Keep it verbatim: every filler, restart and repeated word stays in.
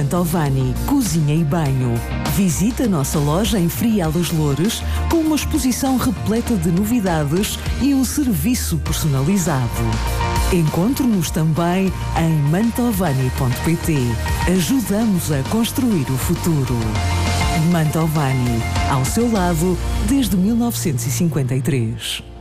Mantovani Cozinha e Banho. Visita a nossa loja em Frial dos Loures com uma exposição repleta de novidades e um serviço personalizado. Encontre-nos também em mantovani ponto pt. Ajudamos a construir o futuro. Mantovani, ao seu lado desde mil novecentos e cinquenta e três.